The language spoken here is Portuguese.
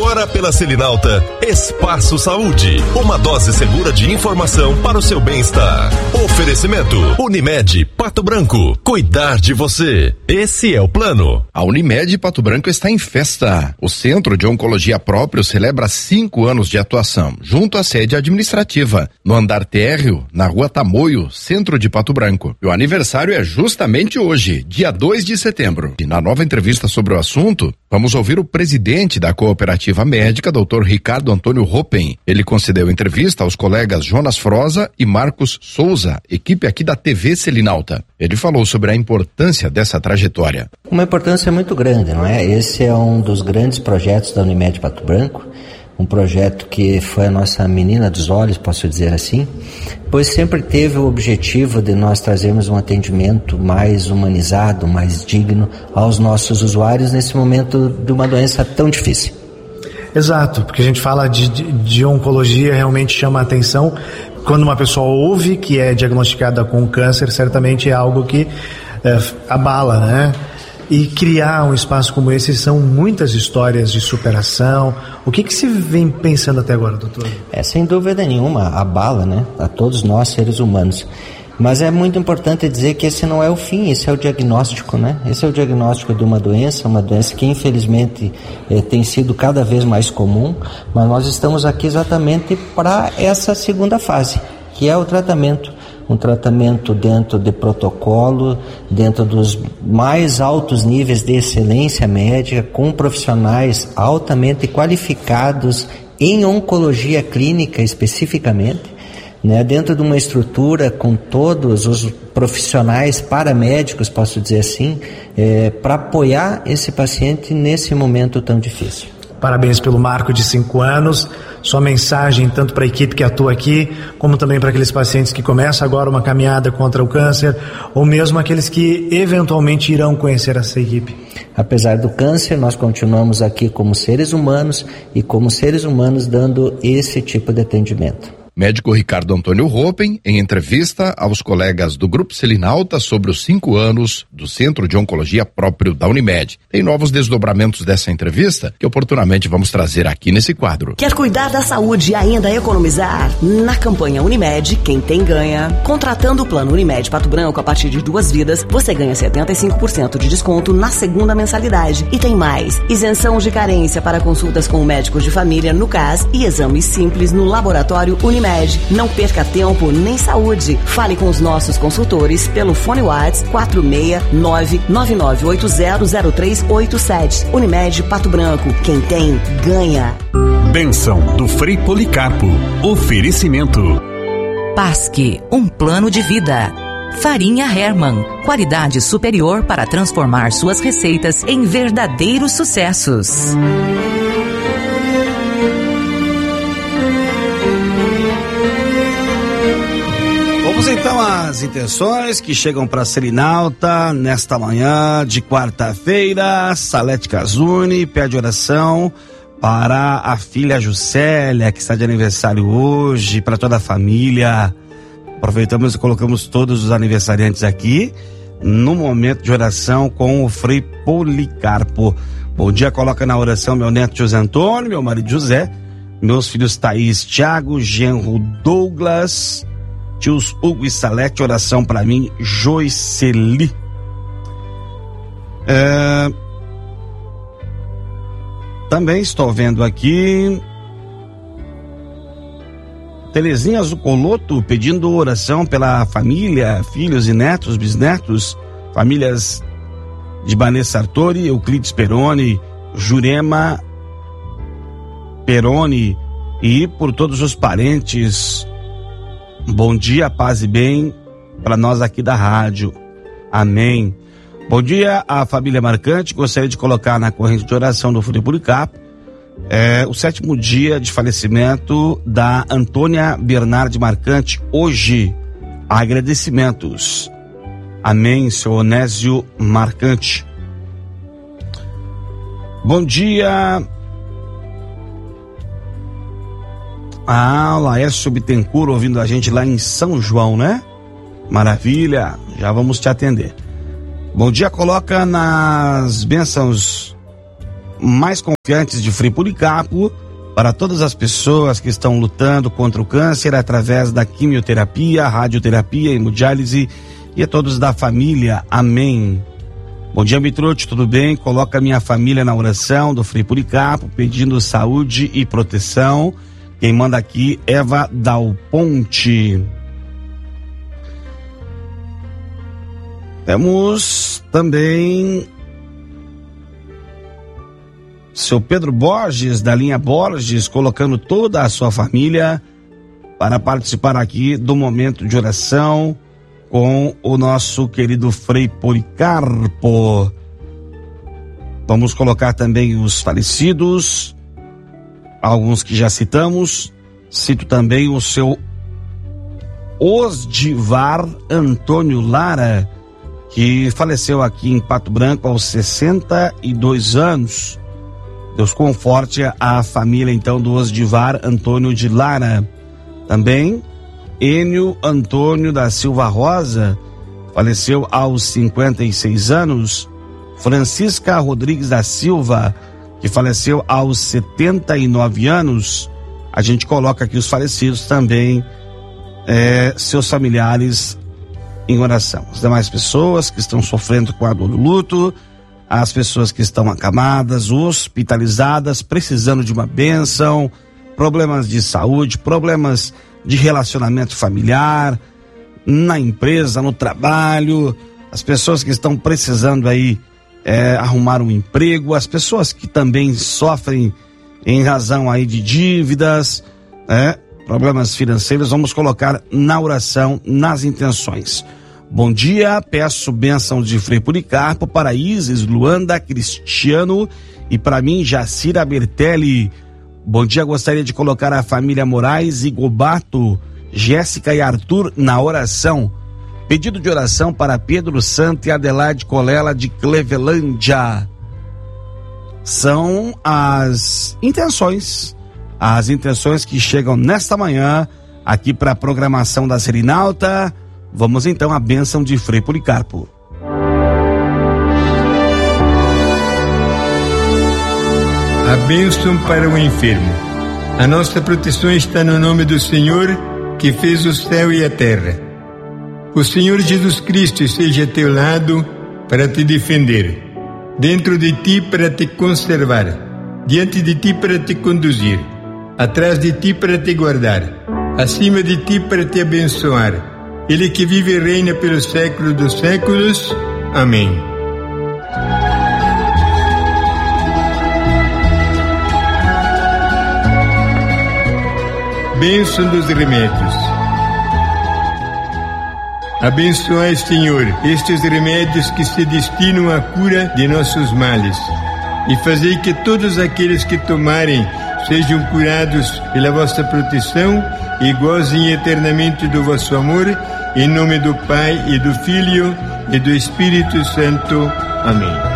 Agora pela Selinalta, Espaço Saúde. Uma dose segura de informação para o seu bem-estar. Oferecimento Unimed Pato Branco. Cuidar de você. Esse é o plano. A Unimed Pato Branco está em festa. O Centro de Oncologia Próprio celebra 5 anos de atuação, junto à sede administrativa, no andar térreo, na Rua Tamoio, centro de Pato Branco. E o aniversário é justamente hoje, dia 2 de setembro. E na nova entrevista sobre o assunto, vamos ouvir o presidente da cooperativa médica, Dr. Ricardo Antônio Ropen. Ele concedeu entrevista aos colegas Jonas Froza e Marcos Souza, equipe aqui da TV Selinalta. Ele falou sobre a importância dessa trajetória. Uma importância muito grande, não é? Esse é um dos grandes projetos da Unimed Pato Branco, um projeto que foi a nossa menina dos olhos, posso dizer assim, pois sempre teve o objetivo de nós trazermos um atendimento mais humanizado, mais digno aos nossos usuários nesse momento de uma doença tão difícil. Exato, porque a gente fala de oncologia, realmente chama a atenção. Quando uma pessoa ouve que é diagnosticada com câncer, certamente é algo que abala, né? E criar um espaço como esse são muitas histórias de superação. O que se vem pensando até agora, doutor? Sem dúvida nenhuma, abala, né? A todos nós, seres humanos. Mas é muito importante dizer que esse não é o fim, esse é o diagnóstico, né? Esse é o diagnóstico de uma doença que infelizmente tem sido cada vez mais comum, mas nós estamos aqui exatamente para essa segunda fase, que é o tratamento. Um tratamento dentro de protocolo, dentro dos mais altos níveis de excelência médica, com profissionais altamente qualificados em oncologia clínica especificamente, né, dentro de uma estrutura com todos os profissionais paramédicos, posso dizer assim, para apoiar esse paciente nesse momento tão difícil. Parabéns pelo marco de 5 anos, sua mensagem tanto para a equipe que atua aqui, como também para aqueles pacientes que começam agora uma caminhada contra o câncer, ou mesmo aqueles que eventualmente irão conhecer essa equipe. Apesar do câncer, nós continuamos aqui como seres humanos e como seres humanos dando esse tipo de atendimento. Médico Ricardo Antônio Ropen, em entrevista aos colegas do Grupo Selinalta sobre os 5 anos do Centro de Oncologia Próprio da Unimed. Tem novos desdobramentos dessa entrevista que oportunamente vamos trazer aqui nesse quadro. Quer cuidar da saúde e ainda economizar? Na campanha Unimed, quem tem ganha. Contratando o plano Unimed Pato Branco a partir de 2 vidas, você ganha 75% de desconto na segunda mensalidade. E tem mais, isenção de carência para consultas com médicos de família no CAS e exames simples no laboratório Unimed. Não perca tempo nem saúde. Fale com os nossos consultores pelo fone WhatsApp 469-9980-0387. Unimed Pato Branco. Quem tem, ganha. Bênção do Frei Policarpo. Oferecimento. Pasque, um plano de vida. Farinha Hermann, qualidade superior para transformar suas receitas em verdadeiros sucessos. Vamos então às intenções que chegam para a Selinalta nesta manhã de quarta-feira. Salete Casuni pede oração para a filha Juscelia, que está de aniversário hoje, para toda a família. Aproveitamos e colocamos todos os aniversariantes aqui no momento de oração com o Frei Policarpo. Bom dia, coloca na oração meu neto José Antônio, meu marido José, meus filhos Thaís, Thiago, genro Douglas, tios Hugo e Salete, oração para mim, Joiceli. Também estou vendo aqui Terezinha Zucoloto pedindo oração pela família, filhos e netos, bisnetos, famílias de Banê Sartori, Euclides Peroni, Jurema Peroni e por todos os parentes. Bom dia, paz e bem para nós aqui da rádio. Amém. Bom dia à família Marcante. Gostaria de colocar na corrente de oração do Frei Policarpo o 7º dia de falecimento da Antônia Bernardi Marcante. Hoje, agradecimentos. Amém, seu Onésio Marcante. Bom dia. Laércio Bittencourt ouvindo a gente lá em São João, né? Maravilha, já vamos te atender. Bom dia, coloca nas bênçãos mais confiantes de Frei Policarpo para todas as pessoas que estão lutando contra o câncer através da quimioterapia, radioterapia, hemodiálise e a todos da família. Amém. Bom dia, Mitrute, tudo bem? Coloca minha família na oração do Frei Policarpo, pedindo saúde e proteção. Quem manda aqui, Eva Dal Ponte. Temos também seu Pedro Borges, da linha Borges, colocando toda a sua família para participar aqui do momento de oração com o nosso querido Frei Policarpo. Vamos colocar também os falecidos, alguns que já citamos. Cito também o seu Osdivar Antônio Lara, que faleceu aqui em Pato Branco aos 62 anos. Deus conforte a família então do Osdivar Antônio de Lara. Também Enio Antônio da Silva Rosa, faleceu aos 56 anos. Francisca Rodrigues da Silva, que faleceu aos 79 anos. A gente coloca aqui os falecidos também, seus familiares em oração. As demais pessoas que estão sofrendo com a dor do luto, as pessoas que estão acamadas, hospitalizadas, precisando de uma bênção, problemas de saúde, problemas de relacionamento familiar, na empresa, no trabalho, as pessoas que estão precisando aí arrumar um emprego, as pessoas que também sofrem em razão aí de dívidas, problemas financeiros, vamos colocar na oração, nas intenções. Bom dia, peço bênção de Frei Policarpo para Isis, Luanda, Cristiano e para mim, Jacira Bertelli. Bom dia, gostaria de colocar a família Moraes e Gobato, Jéssica e Arthur na oração. Pedido de oração para Pedro Santo e Adelaide Colela de Clevelândia. São as intenções que chegam nesta manhã aqui para a programação da Serenalta. Vamos então à bênção de Frei Policarpo. A bênção para o enfermo. A nossa proteção está no nome do Senhor, que fez o céu e a terra. O Senhor Jesus Cristo esteja a teu lado para te defender, dentro de ti para te conservar, diante de ti para te conduzir, atrás de ti para te guardar, acima de ti para te abençoar. Ele que vive e reina pelos séculos dos séculos. Amém. Bênção dos remédios. Abençoai, Senhor, estes remédios que se destinam à cura de nossos males, e fazei que todos aqueles que tomarem sejam curados pela vossa proteção e gozem eternamente do vosso amor, em nome do Pai e do Filho e do Espírito Santo. Amém.